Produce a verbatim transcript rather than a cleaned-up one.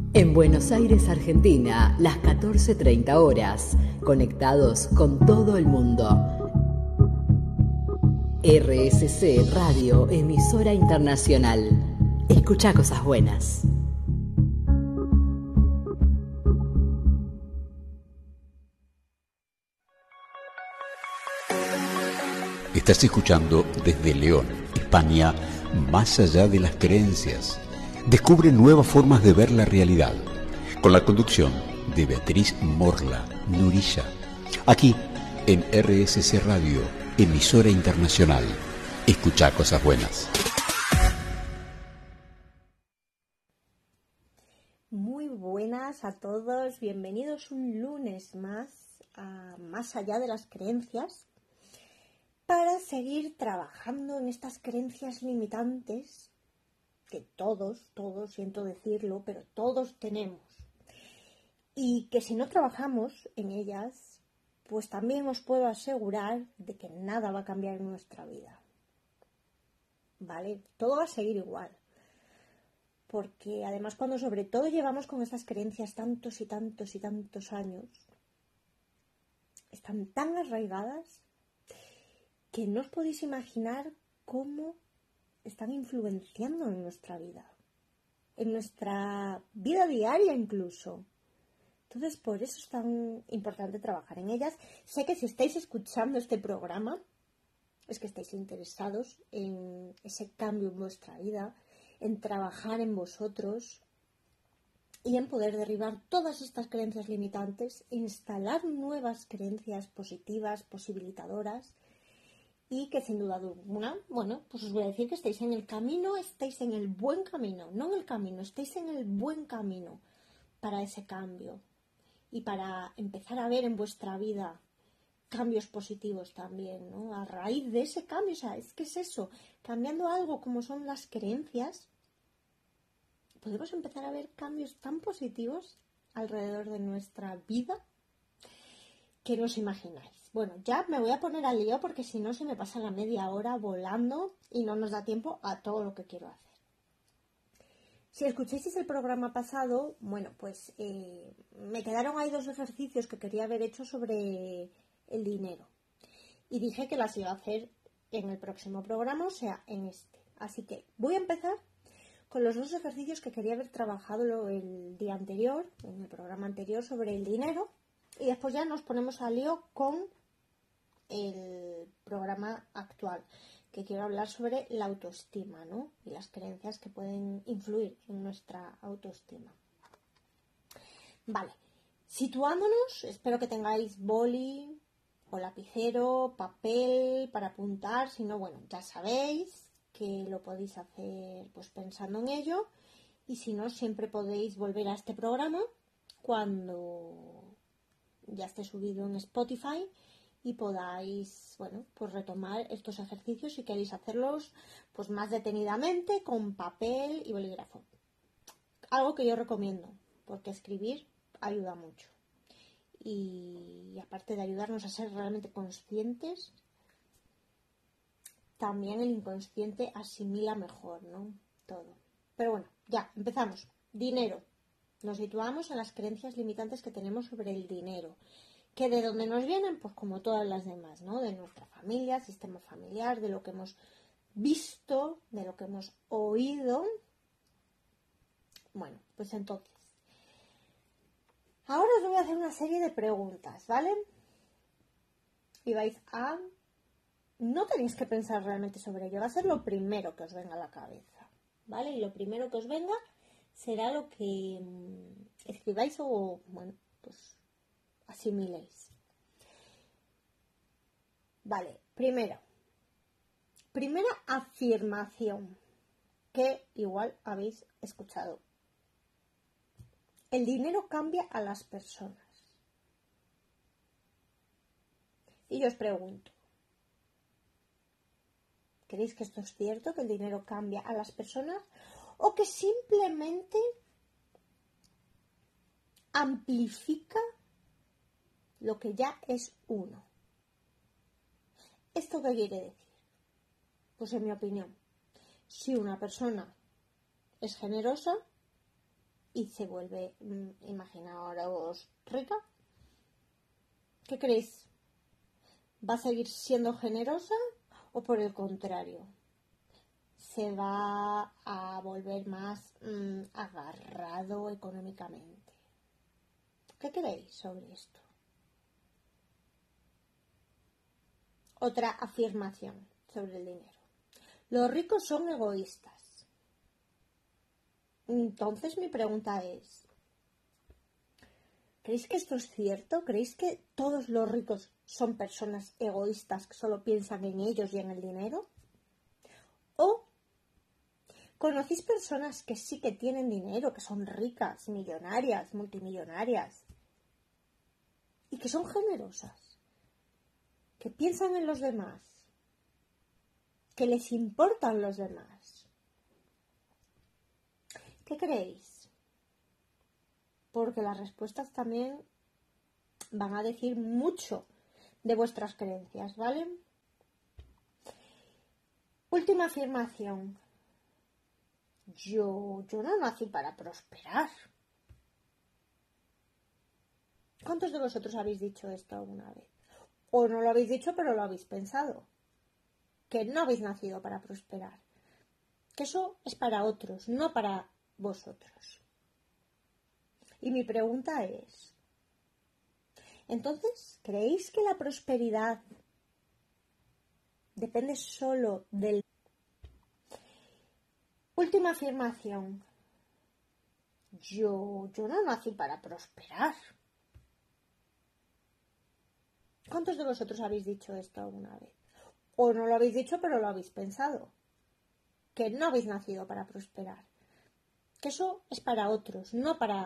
En Buenos Aires, Argentina, las catorce treinta horas, conectados con todo el mundo. R S C Radio, emisora internacional. Escucha cosas buenas. Estás escuchando desde León, España, Más allá de las creencias. Descubre nuevas formas de ver la realidad, con la conducción de Beatriz Morla Nurilla, aquí en R S C Radio, emisora internacional. Escucha cosas buenas. Muy buenas a todos, bienvenidos un lunes más a Más allá de las creencias, para seguir trabajando en estas creencias limitantes que todos, todos, siento decirlo, pero todos tenemos. Y que si no trabajamos en ellas, pues también os puedo asegurar de que nada va a cambiar en nuestra vida. ¿Vale? Todo va a seguir igual. Porque además cuando sobre todo llevamos con estas creencias tantos y tantos y tantos años, están tan arraigadas que no os podéis imaginar cómo están influenciando en nuestra vida, en nuestra vida diaria incluso. Entonces, por eso es tan importante trabajar en ellas. Sé que si estáis escuchando este programa, es que estáis interesados en ese cambio en vuestra vida, en trabajar en vosotros y en poder derribar todas estas creencias limitantes, instalar nuevas creencias positivas, posibilitadoras. Y que sin duda alguna, bueno, pues os voy a decir que estáis en el camino, estáis en el buen camino, no en el camino, estáis en el buen camino para ese cambio y para empezar a ver en vuestra vida cambios positivos también, ¿no? A raíz de ese cambio, o sea, es que es eso, cambiando algo como son las creencias, podemos empezar a ver cambios tan positivos alrededor de nuestra vida que no os imagináis. Bueno, ya me voy a poner al lío porque si no se me pasa la media hora volando y no nos da tiempo a todo lo que quiero hacer. Si escuchasteis el programa pasado, bueno, pues eh, me quedaron ahí dos ejercicios que quería haber hecho sobre el dinero. Y dije que las iba a hacer en el próximo programa, o sea, en este. Así que voy a empezar con los dos ejercicios que quería haber trabajado el día anterior, en el programa anterior, sobre el dinero. Y después ya nos ponemos al lío con el programa actual, que quiero hablar sobre la autoestima, ¿no? Y las creencias que pueden influir en nuestra autoestima. Vale, situándonos, espero que tengáis boli o lapicero, papel para apuntar, si no, bueno, ya sabéis que lo podéis hacer pues pensando en ello, y si no, siempre podéis volver a este programa cuando ya esté subido en Spotify y podáis, bueno, pues retomar estos ejercicios si queréis hacerlos pues más detenidamente con papel y bolígrafo. Algo que yo recomiendo, porque escribir ayuda mucho. Y aparte de ayudarnos a ser realmente conscientes, también el inconsciente asimila mejor, ¿no? Todo. Pero bueno, ya, empezamos. Dinero. Nos situamos en las creencias limitantes que tenemos sobre el dinero. ¿Que de dónde nos vienen? Pues como todas las demás, ¿no? De nuestra familia, sistema familiar, de lo que hemos visto, de lo que hemos oído. Bueno, pues entonces, ahora os voy a hacer una serie de preguntas, ¿vale? Y vais a... No tenéis que pensar realmente sobre ello, va a ser lo primero que os venga a la cabeza, ¿vale? Y lo primero que os venga será lo que mmm, escribáis o, bueno, pues asimiléis. Vale, primero. Primera afirmación que igual habéis escuchado. El dinero cambia a las personas. Y yo os pregunto, ¿creéis que esto es cierto, que el dinero cambia a las personas? ¿O que simplemente amplifica lo que ya es uno? ¿Esto qué quiere decir? Pues en mi opinión, si una persona es generosa, y se vuelve, imaginaos, rica. ¿Qué creéis? ¿Va a seguir siendo generosa o por el contrario? Se va a volver más mmm, agarrado económicamente. ¿Qué creéis sobre esto? Otra afirmación sobre el dinero. Los ricos son egoístas. Entonces mi pregunta es, ¿creéis que esto es cierto? ¿Creéis que todos los ricos son personas egoístas que solo piensan en ellos y en el dinero? ¿O conocéis personas que sí que tienen dinero, que son ricas, millonarias, multimillonarias y que son generosas, que piensan en los demás, que les importan los demás? ¿Qué creéis? Porque las respuestas también van a decir mucho de vuestras creencias, ¿vale? Última afirmación. Yo, yo no nací para prosperar. ¿Cuántos de vosotros habéis dicho esto alguna vez? O no lo habéis dicho, pero lo habéis pensado. Que no habéis nacido para prosperar. Que eso es para otros, no para vosotros. Y mi pregunta es, entonces, ¿creéis que la prosperidad depende solo del... Última afirmación. Yo, yo no nací para prosperar. ¿Cuántos de vosotros habéis dicho esto alguna vez? O no lo habéis dicho, pero lo habéis pensado. Que no habéis nacido para prosperar. Que eso es para otros, no para